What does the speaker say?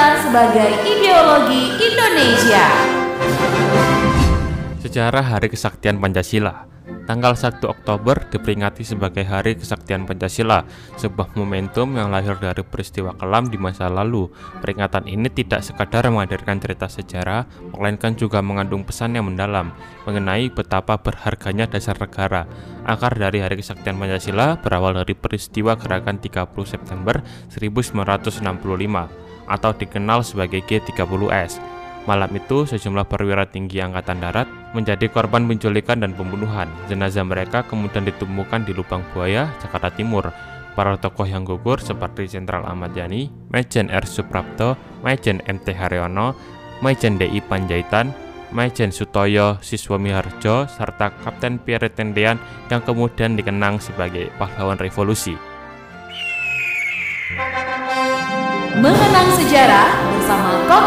Pancasila sebagai ideologi Indonesia. Sejarah Hari Kesaktian Pancasila. Tanggal 1 Oktober diperingati sebagai Hari Kesaktian Pancasila, sebuah momentum yang lahir dari peristiwa kelam di masa lalu. Peringatan ini tidak sekadar menghadirkan cerita sejarah, melainkan juga mengandung pesan yang mendalam mengenai betapa berharganya dasar negara. Akar dari Hari Kesaktian Pancasila berawal dari peristiwa Gerakan 30 September 1965 atau dikenal sebagai G30S. Malam itu, sejumlah perwira tinggi Angkatan Darat menjadi korban penculikan dan pembunuhan. Jenazah mereka kemudian ditemukan di Lubang Buaya, Jakarta Timur. Para tokoh yang gugur seperti Jenderal Ahmad Yani, Majen R. Suprapto, Majen M.T. Haryono, Majen D.I. Panjaitan, Majen Sutoyo Siswomiharjo, serta Kapten Pierre Tendean yang kemudian dikenang sebagai pahlawan revolusi. Mengenang sejarah bersama